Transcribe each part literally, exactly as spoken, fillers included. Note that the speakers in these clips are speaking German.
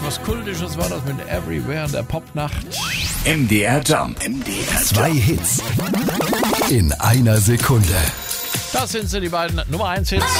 was Kultisches war das mit Everywhere in der Popnacht. M D R Jump. M D R Zwei Hits in einer Sekunde. Das sind sie, die beiden Nummer eins Hits.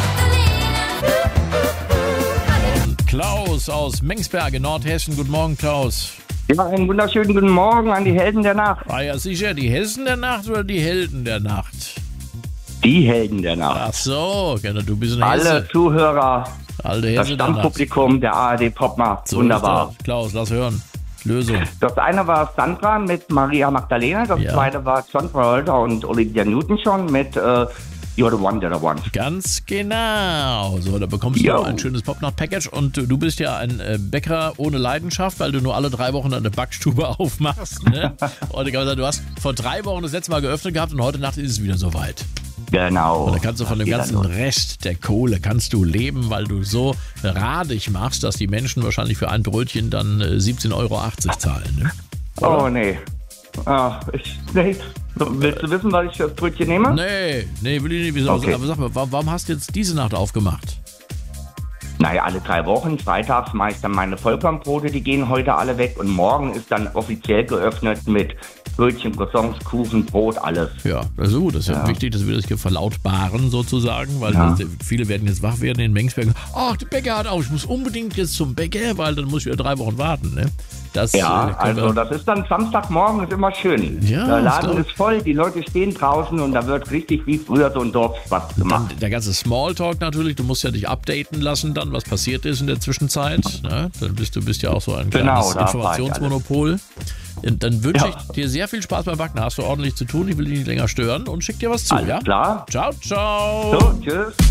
Und Klaus aus Mengsberg in Nordhessen. Guten Morgen, Klaus. Ja, einen wunderschönen guten Morgen an die Helden der Nacht. Ah ja, sicher, die Hessen der Nacht oder die Helden der Nacht? Die Helden der Nacht. Ach so, du bist ein Alle Hesse. Zuhörer, Alte das Hesse der Nacht. Stammpublikum der A R D Popnacht. So Wunderbar. ist das. Klaus, lass hören. Lösung. Das eine war Sandra mit Maria Magdalena, das Ja. zweite war John Travolta und Olivia Newton-John mit äh, You're the One That I Want. Ganz genau. So, da bekommst du Jo. ein schönes Popnacht-Package und du bist ja ein äh, Bäcker ohne Leidenschaft, weil du nur alle drei Wochen eine Backstube aufmachst. Ne? Und ich kann sagen, du hast vor drei Wochen das letzte Mal geöffnet gehabt und heute Nacht ist es wieder soweit. Genau. Und dann kannst du von Das dem geht ganzen dann los. Rest der Kohle kannst du leben, weil du so radig machst, dass die Menschen wahrscheinlich für ein Brötchen dann äh, siebzehn Euro achtzig zahlen. Ne? Oh, nee. Ah, ich, nee. Willst du wissen, was ich für das Brötchen nehme? Nee, nee, will ich nicht. Wieso? Okay. Aber sag mal, warum, warum hast du jetzt diese Nacht aufgemacht? Naja, alle drei Wochen, freitags mache ich dann meine Vollkornbrote, die gehen heute alle weg und morgen ist dann offiziell geöffnet mit Brötchen, Croissants, Kuchen, Brot, alles. Ja, das ist gut. Das ist ja, Ja. wichtig, dass wir das hier verlautbaren sozusagen, weil Ja. das, viele werden jetzt wach werden in Mengsberg. Ach, der Bäcker hat auf, ich muss unbedingt jetzt zum Bäcker, weil dann muss ich wieder drei Wochen warten. Ne? Das, Ja, äh, können also wir- das ist dann Samstagmorgen, ist immer schön. Ja, Der das glaub Laden ich. ist voll, die Leute stehen draußen und da wird richtig wie früher so ein Dorfspaß gemacht. Dann der ganze Smalltalk natürlich, du musst ja dich updaten lassen dann, was passiert ist in der Zwischenzeit. Ne? Dann bist du bist ja auch so ein Genau, kleines da erfahre ich Informationsmonopol. Und dann wünsche Ja. ich dir sehr viel Spaß beim Backen. Hast du ordentlich zu tun, ich will dich nicht länger stören und schick dir was zu, Alles ja? klar? Ciao, ciao. So, tschüss.